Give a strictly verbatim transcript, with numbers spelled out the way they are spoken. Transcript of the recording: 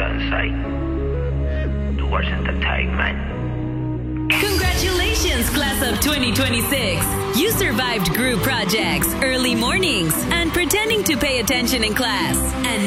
Sunshine. Du var inte Tagman. Congratulations, class of twenty twenty-six! You survived group projects, early mornings, and pretending to pay attention in class. And